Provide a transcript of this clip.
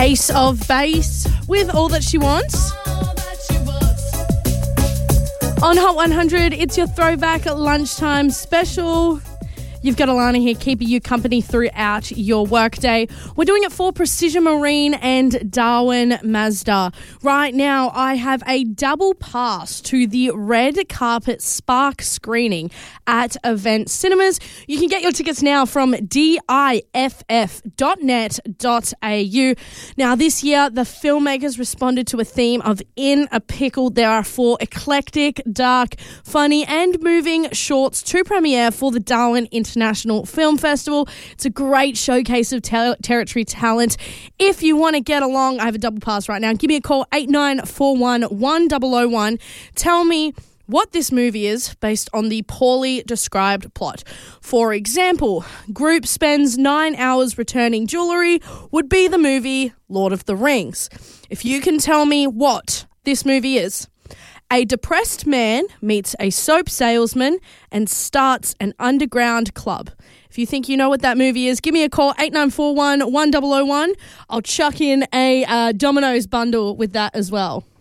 Ace of Base with All That She Wants. On Hot 100, it's your throwback lunchtime special. You've got Alana here keeping you company throughout your workday. We're doing it for Precision Marine and Darwin Mazda. Right now, I have a double pass to the Red Carpet Spark screening at Event Cinemas. You can get your tickets now from diff.net.au. Now, this year, the filmmakers responded to a theme of In a Pickle. There are 4 eclectic, dark, funny and moving shorts to premiere for the Darwin International Film Festival. It's a great showcase of territory talent. If you want to get along, I have a double pass right now. Give me a call, 8941 1001. Tell me what this movie is based on the poorly described plot. For example, group spends 9 hours returning jewellery would be the movie Lord of the Rings. If you can tell me what this movie is: a depressed man meets a soap salesman and starts an underground club. If you think you know what that movie is, give me a call, 8941 1001. I'll chuck in a Domino's bundle with that as well.